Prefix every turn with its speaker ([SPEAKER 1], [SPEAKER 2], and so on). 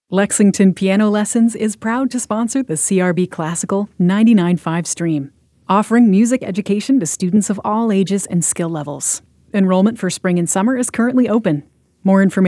[SPEAKER 1] Lexington Piano Lessons is proud to sponsor the CRB Classical 99.5 stream, offering music education to students of all ages and skill levels. Enrollment for spring and summer is currently open. More information